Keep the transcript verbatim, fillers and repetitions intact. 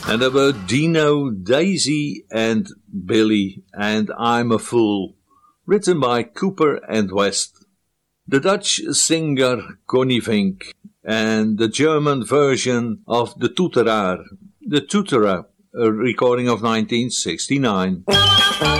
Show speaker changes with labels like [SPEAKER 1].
[SPEAKER 1] And there were Dino, Daisy and Billy and I'm a Fool, written by Cooper and West. The Dutch singer Connie Vink and the German version of The Toeteraar, The Toeteraar, a recording of nineteen sixty-nine.